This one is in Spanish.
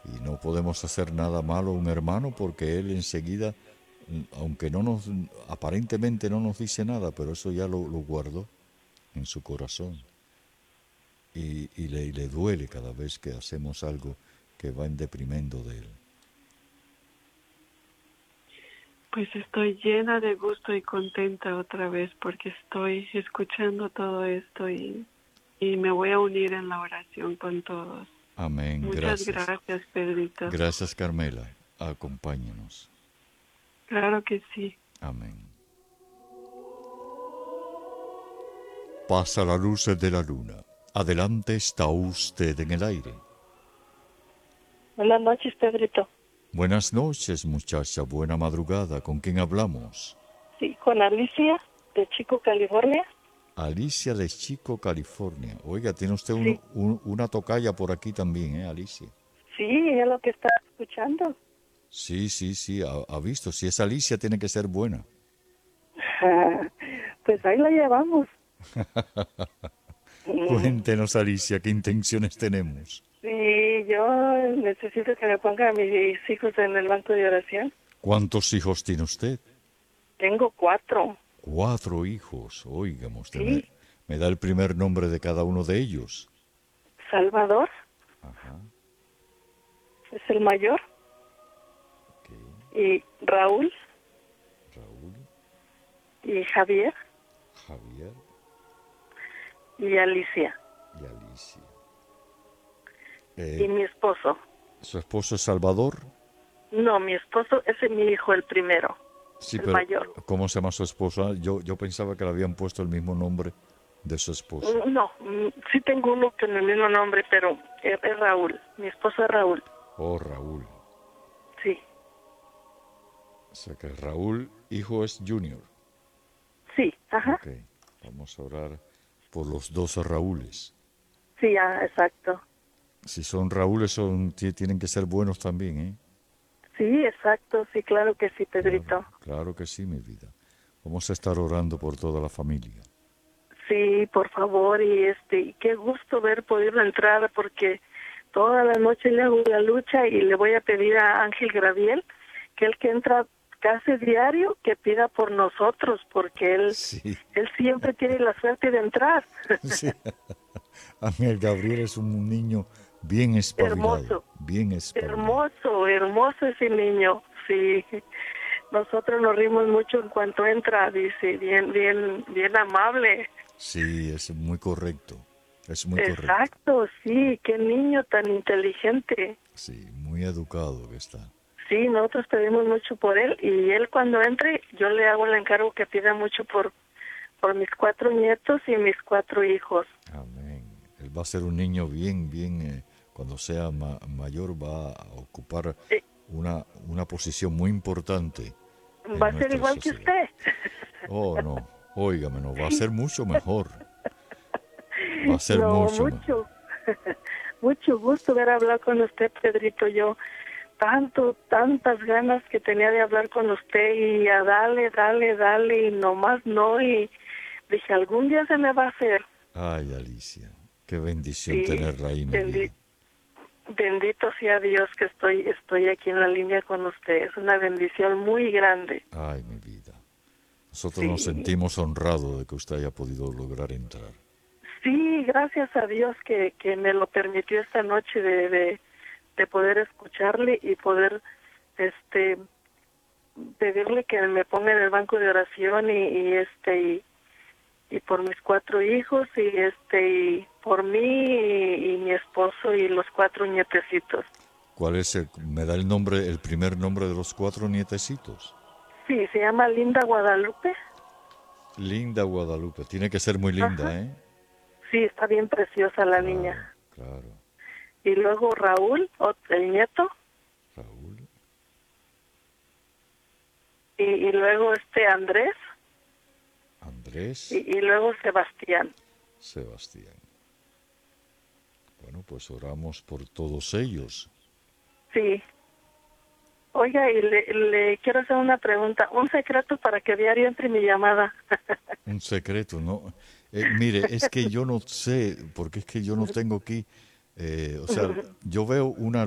y no podemos hacer nada malo a un hermano porque él enseguida, aunque aparentemente no nos dice nada, pero eso ya lo guardó en su corazón y le duele cada vez que hacemos algo que va en deprimendo de él. Pues estoy llena de gusto y contenta otra vez porque estoy escuchando todo esto y me voy a unir en la oración con todos. Amén, Muchas gracias. gracias, Pedrito. Gracias, Carmela. Acompáñenos. Claro que sí. Amén. Pasa la luz de la luna. Adelante está usted en el aire. Buenas noches, Pedrito. Buenas noches, muchacha. Buena madrugada. ¿Con quién hablamos? Sí, con Alicia, de Chico, California. Alicia de Chico, California. Oiga, tiene usted Sí, una tocaya por aquí también, ¿eh, Alicia? sí, es lo que está escuchando. Sí, sí, sí. Ha visto. Si es Alicia, tiene que ser buena. Pues ahí la llevamos. Cuéntenos, Alicia, ¿qué intenciones tenemos? Sí, yo necesito que me ponga a mis hijos en el banco de oración. ¿Cuántos hijos tiene usted? Tengo 4. 4 hijos. Óigame, usted Sí, me da el primer nombre de cada uno de ellos. Salvador Ajá, es el mayor ok. y Raúl Raúl, y Javier Javier y Alicia y Alicia. y mi esposo. ¿Su esposo es Salvador? No, mi esposo ese es mi hijo, el primero, Sí, el pero mayor. ¿cómo se llama su esposa? Yo pensaba que le habían puesto el mismo nombre de su esposo. No, sí tengo uno con el mismo nombre, pero es Raúl. Mi esposo es Raúl. Oh, Raúl. Sí, O sea que Raúl, hijo, es Junior. sí, ajá. Ok, vamos a orar por los 2 Raúles. Sí, exacto. Si son Raúles, tienen que ser buenos también, ¿eh? Sí, exacto, sí, claro que sí, Claro, Pedrito. claro que sí, mi vida. Vamos a estar orando por toda la familia. Sí, por favor, y qué gusto poderlo entrar, porque toda la noche le hago la lucha y le voy a pedir a Ángel Graviel que el que entra casi diario, que pida por nosotros, porque Sí, él siempre tiene la suerte de entrar. sí. Ángel Gabriel es un niño bien espabilado, Hermoso, bien espabilado. hermoso, hermoso ese niño, sí. Nosotros nos rimos mucho en cuanto entra, dice, bien, bien, bien amable. Sí, es muy correcto, es muy correcto. Exacto, sí, qué niño tan inteligente. Sí, muy educado que está. Sí, nosotros pedimos mucho por él y él cuando entre yo le hago el encargo que pida mucho por mis 4 nietos y mis 4 hijos. Amén. Él va a ser un niño bien, bien, cuando sea mayor va a ocupar Eh, una posición muy importante Va en a ser nuestra igual que sociedad. usted. Oh, no, óigame, no, va a ser mucho mejor, va a ser No, mucho mejor. mucho. Mucho gusto ver hablar con usted, Pedrito. Yo tantas ganas que tenía de hablar con usted y a darle y nomás no, y dije, algún día se me va a hacer. Ay, Alicia, qué bendición Sí, tenerla ahí, mi vida. bendi- bendito sea Dios que estoy aquí en la línea con usted. Es una bendición muy grande. Ay, mi vida. Nosotros nos Sí, sentimos honrados de que usted haya podido lograr entrar. sí, gracias a Dios que me lo permitió esta noche de poder escucharle y poder este pedirle que me ponga en el banco de oración y por mis 4 hijos y por mí y mi esposo y los 4 nietecitos. ¿Cuál es me da el primer nombre de los 4 nietecitos? Sí, se llama Linda Guadalupe. Linda Guadalupe. Tiene que ser muy Ajá. linda, ¿eh? Sí, está bien preciosa la niña. Claro, claro. Y luego Raúl, el nieto, Raúl, y luego Andrés, Andrés, y luego Sebastián. Sebastián. Bueno, pues oramos por todos ellos. Sí. Oiga, y le quiero hacer una pregunta, un secreto para que diario entre mi llamada. Un secreto, ¿no? Mire, es que yo no sé, porque es que yo no tengo aquí, o sea, yo veo una